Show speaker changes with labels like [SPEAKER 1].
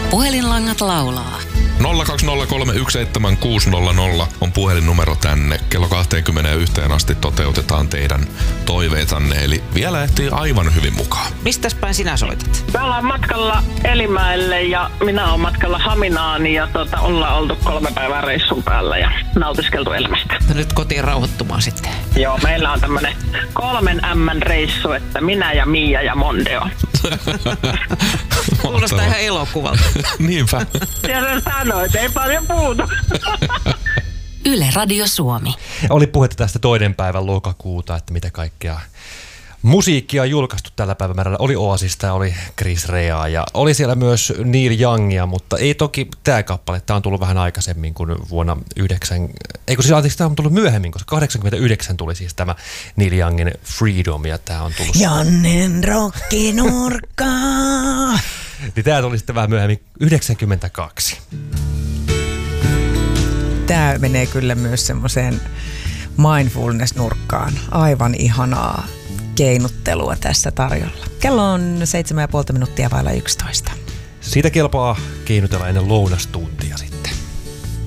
[SPEAKER 1] Puhelinlangat laulaa.
[SPEAKER 2] 020317600 on puhelinnumero tänne. Kello 21 asti toteutetaan teidän toiveitanne, eli vielä ehtii aivan hyvin mukaan.
[SPEAKER 3] Mistäs päin sinä soitat?
[SPEAKER 4] Me ollaan matkalla Elimäelle ja minä olen matkalla Haminaani ja ollaan oltu 3 päivää reissun päällä ja nautiskeltu elämästä.
[SPEAKER 3] No nyt kotiin rauhoittumaan sitten.
[SPEAKER 4] Joo, meillä on tämmönen 3 M-reissu, että minä ja Mia ja Mondeo.
[SPEAKER 3] Kuulostaa ihan elokuvalta.
[SPEAKER 2] Niinpä.
[SPEAKER 4] Siellä sanoit, ei paljon puutu.
[SPEAKER 1] Yle Radio Suomi.
[SPEAKER 5] Oli puhetta tästä 2. päivän lokakuuta, että mitä kaikkea musiikkia on julkaistu tällä päivämäärällä. Oli Oasista, oli Chris Rea ja oli siellä myös Neil Youngia, mutta ei toki tämä kappale. Tämä on tullut vähän aikaisemmin kuin vuonna 9. Tämä on tullut myöhemmin, koska 89 tuli siis tämä Neil Youngin Freedom ja tämä on tullut...
[SPEAKER 6] Jannen rokkinurkka.
[SPEAKER 5] Niin tämä tuli sitten vähän myöhemmin 92.
[SPEAKER 6] Tämä menee kyllä myös semmoiseen mindfulness-nurkkaan. Aivan ihanaa keinuttelua tässä tarjolla. Kello on 7,5 minuuttia vailla 11.
[SPEAKER 5] Siitä kelpaa keinutella ennen lounastuntia.